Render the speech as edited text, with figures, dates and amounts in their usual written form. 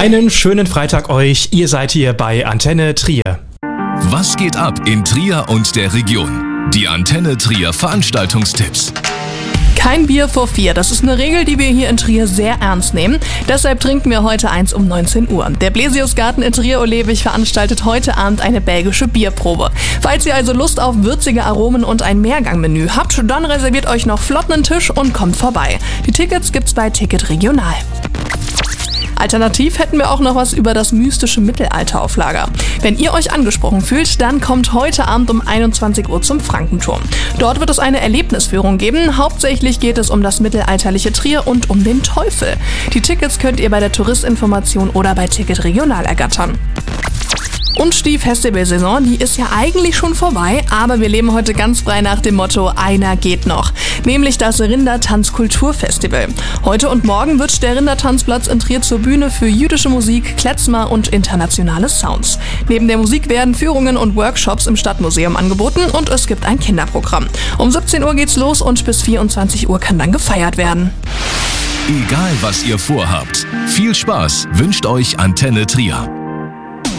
Einen schönen Freitag euch, ihr seid hier bei Antenne Trier. Was geht ab in Trier und der Region? Die Antenne Trier Veranstaltungstipps. Kein Bier vor 4, das ist eine Regel, die wir hier in Trier sehr ernst nehmen. Deshalb trinken wir heute eins um 19 Uhr. Der Blesiusgarten in Trier-Olewig veranstaltet heute Abend eine belgische Bierprobe. Falls ihr also Lust auf würzige Aromen und ein Mehrgangmenü habt, dann reserviert euch noch flott einen Tisch und kommt vorbei. Die Tickets gibt's bei Ticket Regional. Alternativ hätten wir auch noch was über das mystische Mittelalter auf Lager. Wenn ihr euch angesprochen fühlt, dann kommt heute Abend um 21 Uhr zum Frankenturm. Dort wird es eine Erlebnisführung geben. Hauptsächlich geht es um das mittelalterliche Trier und um den Teufel. Die Tickets könnt ihr bei der Touristinformation oder bei Ticket Regional ergattern. Und die Festivalsaison, die ist ja eigentlich schon vorbei, aber wir leben heute ganz frei nach dem Motto, einer geht noch. Nämlich das Rindertanz-Kulturfestival. Heute und morgen wird der Rindertanzplatz in Trier zur Bühne für jüdische Musik, Klezmer und internationale Sounds. Neben der Musik werden Führungen und Workshops im Stadtmuseum angeboten und es gibt ein Kinderprogramm. Um 17 Uhr geht's los und bis 24 Uhr kann dann gefeiert werden. Egal was ihr vorhabt, viel Spaß wünscht euch Antenne Trier.